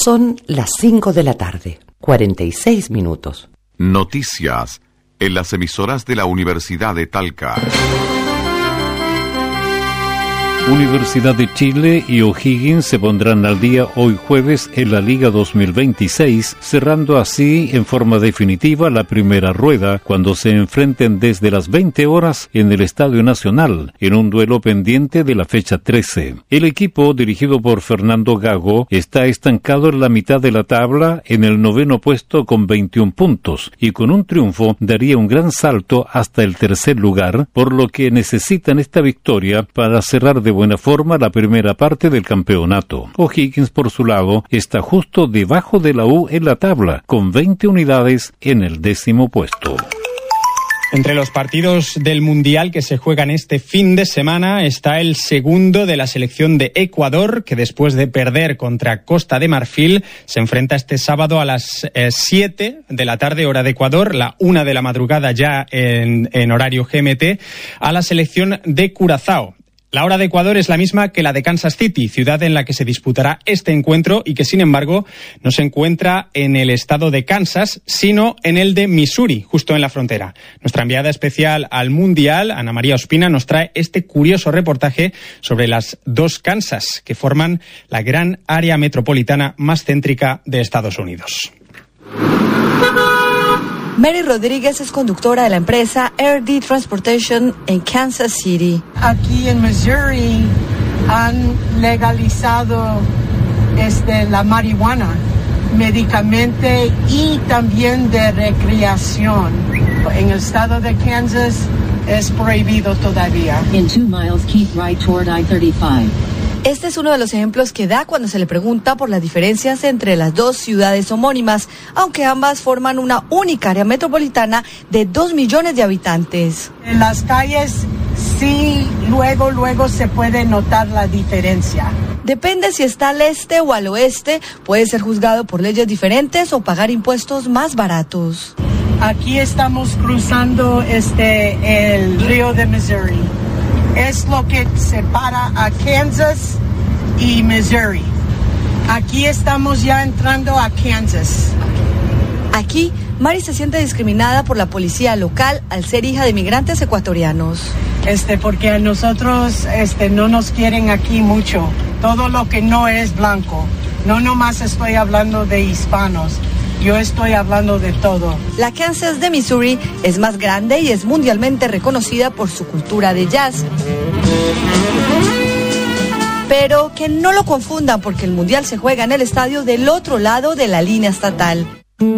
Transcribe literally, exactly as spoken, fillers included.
Son las cinco de la tarde, cuarenta y seis minutos. Noticias en las emisoras de la Universidad de Talca. Universidad de Chile y O'Higgins se pondrán al día hoy jueves en la Liga dos mil veintiséis, cerrando así en forma definitiva la primera rueda cuando se enfrenten desde las veinte horas en el Estadio Nacional, en un duelo pendiente de la fecha trece. El equipo, dirigido por Fernando Gago, está estancado en la mitad de la tabla en el noveno puesto con veintiún puntos, y con un triunfo daría un gran salto hasta el tercer lugar, por lo que necesitan esta victoria para cerrar de buena forma la primera parte del campeonato. O'Higgins, por su lado, está justo debajo de la U en la tabla, con veinte unidades en el décimo puesto. Entre los partidos del Mundial que se juegan este fin de semana está el segundo de la selección de Ecuador, que después de perder contra Costa de Marfil se enfrenta este sábado a las eh, siete de la tarde, hora de Ecuador, la una de la madrugada ya en, en horario G M T, a la selección de Curazao. La hora de Ecuador es la misma que la de Kansas City, ciudad en la que se disputará este encuentro y que, sin embargo, no se encuentra en el estado de Kansas, sino en el de Missouri, justo en la frontera. Nuestra enviada especial al Mundial, Ana María Ospina, nos trae este curioso reportaje sobre las dos Kansas que forman la gran área metropolitana más céntrica de Estados Unidos. Mary Rodríguez es conductora de la empresa R D Transportation en Kansas City. Aquí en Missouri han legalizado este, la marihuana, medicamente y también de recreación. En el estado de Kansas es prohibido todavía. In two miles, keep right toward I thirty-five. Este es uno de los ejemplos que da cuando se le pregunta por las diferencias entre las dos ciudades homónimas, aunque ambas forman una única área metropolitana de dos millones de habitantes. En las calles sí, luego, luego se puede notar la diferencia. Depende si está al este o al oeste, puede ser juzgado por leyes diferentes o pagar impuestos más baratos. Aquí estamos cruzando este el río de Missouri. Es lo que separa a Kansas y Missouri. Aquí estamos ya entrando a Kansas. Aquí, Mari se siente discriminada por la policía local al ser hija de migrantes ecuatorianos. Este, porque a nosotros este, no nos quieren aquí mucho. Todo lo que no es blanco. No nomás estoy hablando de hispanos. Yo estoy hablando de todo. La Kansas de Missouri es más grande y es mundialmente reconocida por su cultura de jazz. Pero que no lo confundan porque el mundial se juega en el estadio del otro lado de la línea estatal.